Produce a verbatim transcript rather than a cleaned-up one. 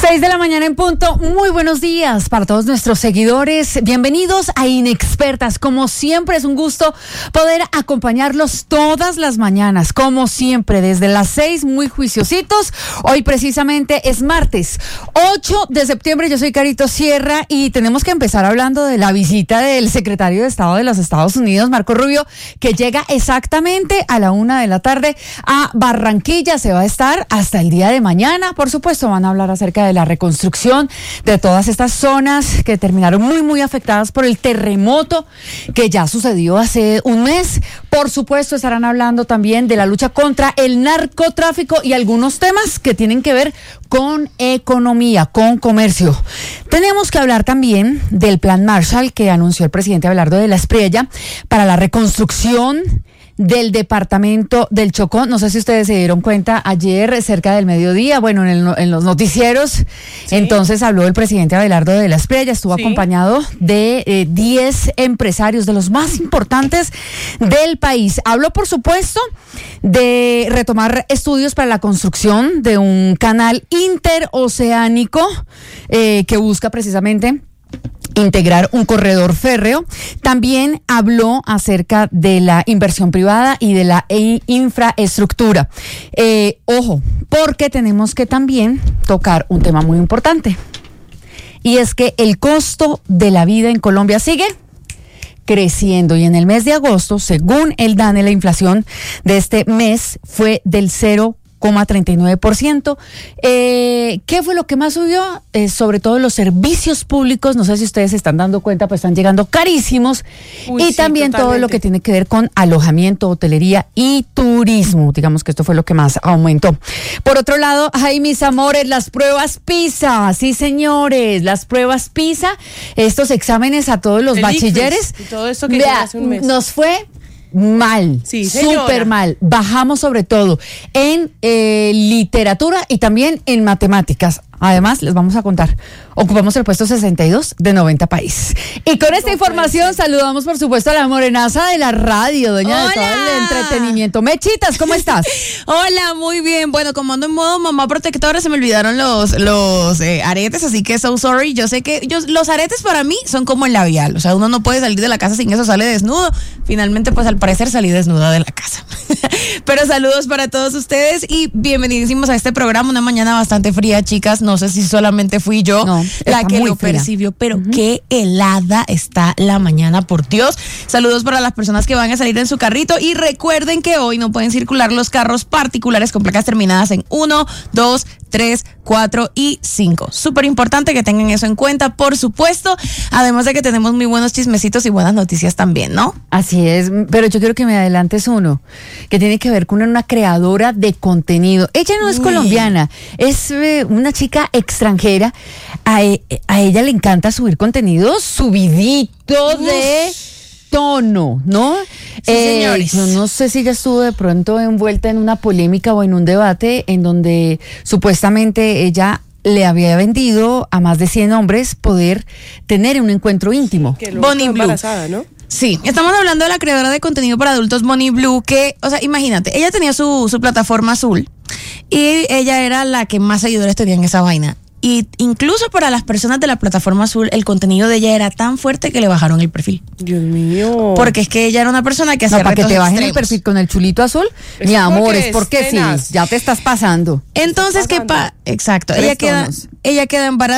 Seis de la mañana en punto. Muy buenos días para todos nuestros seguidores. Bienvenidos a Inexpertas. Como siempre, es un gusto poder acompañarlos todas las mañanas. Como siempre, desde las seis, muy juiciositos. Hoy precisamente es martes, ocho de septiembre. Yo soy Carito Sierra y tenemos que empezar hablando de la visita del secretario de Estado de los Estados Unidos, Marco Rubio, que llega exactamente a la una de la tarde a Barranquilla. Se va a estar hasta el día de mañana. Por supuesto, van a hablar acerca de la reconstrucción de todas estas zonas que terminaron muy, muy afectadas por el terremoto que ya sucedió hace un mes. Por supuesto, estarán hablando también de la lucha contra el narcotráfico y algunos temas que tienen que ver con economía, con comercio. Tenemos que hablar también del plan Marshall que anunció el presidente Abelardo de la Espriella para la reconstrucción del departamento del Chocó. No sé si ustedes se dieron cuenta ayer cerca del mediodía, bueno, en, el, en los noticieros, sí. Entonces habló el presidente Abelardo de la Espriella, estuvo sí. acompañado de diez eh, empresarios de los más importantes del país. Habló, por supuesto, de retomar estudios para la construcción de un canal interoceánico eh, que busca precisamente integrar un corredor férreo. También habló acerca de la inversión privada y de la infraestructura. Eh, ojo, porque tenemos que también tocar un tema muy importante. Y es que el costo de la vida en Colombia sigue creciendo. Y en el mes de agosto, según el DANE, la inflación de este mes fue del cero coma treinta y nueve por ciento. Eh, ¿Qué fue lo que más subió? Eh, sobre todo los servicios públicos. No sé si ustedes se están dando cuenta, pues están llegando carísimos. Uy, y sí, también totalmente. Todo lo que tiene que ver con alojamiento, hotelería y turismo. Digamos que esto fue lo que más aumentó. Por otro lado, ay, mis amores, las pruebas PISA. Sí, señores, las pruebas PISA. Estos exámenes a todos los El bachilleres. Y todo esto que Vea, hace un mes. Nos fue mal, sí, súper mal. Bajamos sobre todo en eh, literatura y también en matemáticas. Además, les vamos a contar, ocupamos el puesto sesenta y dos de noventa países. Y con esta no información saludamos, por supuesto, a la morenaza de la radio, doña Hola. De todo el entretenimiento. Mechitas, ¿cómo estás? Hola, muy bien. Bueno, como ando en modo mamá protectora, se me olvidaron los, los eh, aretes, así que so sorry. Yo sé que yo, los aretes para mí son como el labial, o sea, uno no puede salir de la casa sin eso, sale desnudo. Finalmente, pues al parecer salí desnuda de la casa. Pero saludos para todos ustedes y bienvenidísimos a este programa, una mañana bastante fría, chicas. No sé si solamente fui yo no, la que lo fría. percibió, pero uh-huh. qué helada está la mañana, por Dios. Saludos para las personas que van a salir en su carrito y recuerden que hoy no pueden circular los carros particulares con placas terminadas en uno, dos, tres, cuatro y cinco. Súper importante que tengan eso en cuenta, por supuesto, además de que tenemos muy buenos chismecitos y buenas noticias también, ¿no? Así es, pero yo quiero que me adelantes uno, que tiene que ver con una creadora de contenido. Ella no es Uy. colombiana, es eh, una chica extranjera. A, a ella le encanta subir contenido subidito Uf. de tono, ¿no? Sí, eh, señores. Yo no sé si ella estuvo de pronto envuelta en una polémica o en un debate en donde supuestamente ella le había vendido a más de cien hombres poder tener un encuentro íntimo. Sí, Bonnie Blue, ¿no? Sí, estamos hablando de la creadora de contenido para adultos Bonnie Blue, que, o sea, imagínate, ella tenía su, su plataforma azul y ella era la que más seguidores tenía en esa vaina. Y incluso para las personas de la plataforma azul, el contenido de ella era tan fuerte que le bajaron el perfil. Dios mío. Porque es que ella era una persona que hacía no, para retos que te bajen extremos. El perfil con el chulito azul. Es Mi amor, es porque sí, ya te estás pasando. Entonces, ¿qué pasa? Exacto. Ella queda, ella queda embarazada.